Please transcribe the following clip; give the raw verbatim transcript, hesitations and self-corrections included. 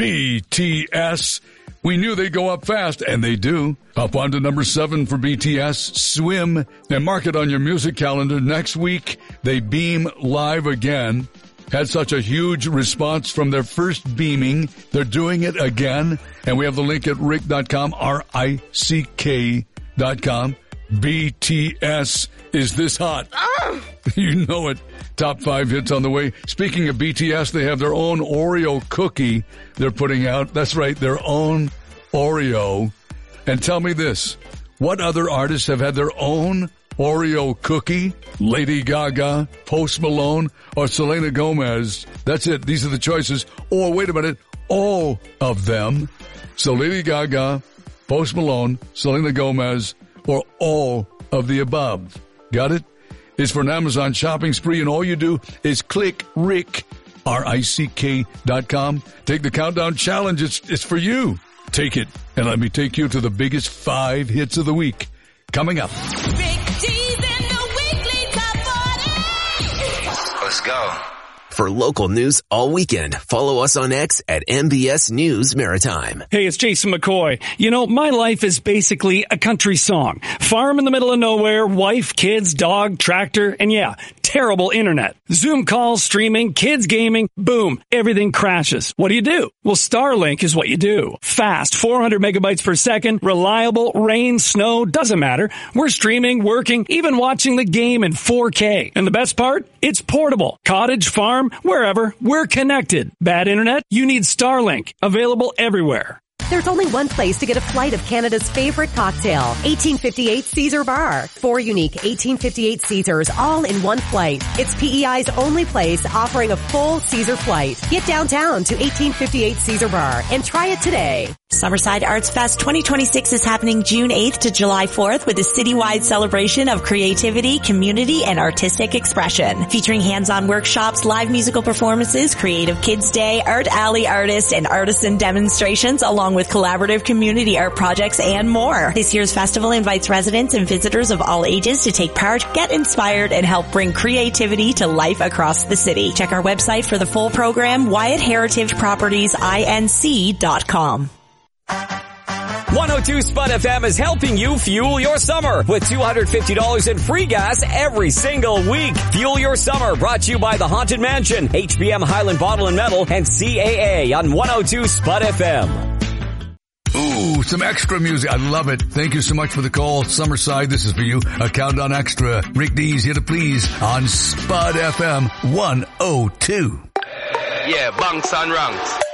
B T S. We knew they'd go up fast, and they do. Up on to number seven for B T S, Swim. And mark it on your music calendar. Next week, they beam live again. Had such a huge response from their first beaming. They're doing it again. And we have the link at rick dot com, R I C K dot com. B T S is this hot. Ah! You know it. Top five hits on the way. Speaking of B T S, they have their own Oreo cookie they're putting out. That's right, their own Oreo. And tell me this, what other artists have had their own Oreo cookie? Lady Gaga, Post Malone, or Selena Gomez. That's it. These are the choices. Or wait a minute, all of them. So Lady Gaga, Post Malone, Selena Gomez, or all of the above. Got it? It's for an Amazon shopping spree, and all you do is click Rick, R I C K dot com. Take the countdown challenge. It's, it's for you. Take it, and let me take you to the biggest five hits of the week. Coming up. Rick D's in the weekly top forty. Let's go. For local news all weekend, follow us on X at M B S News Maritime. Hey, it's Jason McCoy. You know, my life is basically a country song. Farm in the middle of nowhere, wife, kids, dog, tractor, and yeah, terrible internet. Zoom calls, streaming, kids gaming, boom, everything crashes. What do you do? Well, Starlink is what you do. Fast, four hundred megabytes per second, reliable, rain, snow, doesn't matter. We're streaming, working, even watching the game in four K. And the best part? It's portable. Cottage, farm, wherever, we're connected. Bad internet? You need Starlink. Available everywhere. There's only one place to get a flight of Canada's favorite cocktail, eighteen fifty-eight Caesar Bar. Four unique eighteen fifty-eight Caesars all in one flight. It's P E I's only place offering a full Caesar flight. Get downtown to eighteen fifty-eight Caesar Bar and try it today. Summerside Arts Fest twenty twenty-six is happening June eighth to July fourth with a citywide celebration of creativity, community, and artistic expression. Featuring hands-on workshops, live musical performances, creative kids day, art alley artists, and artisan demonstrations, along with collaborative community art projects and more. This year's festival invites residents and visitors of all ages to take part, get inspired, and help bring creativity to life across the city. Check our website for the full program, Wyatt Heritage Properties Inc dot com. one oh two Spud F M is helping you fuel your summer with two hundred fifty dollars in free gas every single week. Fuel your summer brought to you by the Haunted Mansion, H B M Highland Bottle and Metal, and C A A on one oh two Spud F M. Ooh, some extra music. I love it. Thank you so much for the call. Summerside, this is for you. A Countdown Extra. Rick D's here to please on Spud F M one oh two. Yeah, bunks and ranks.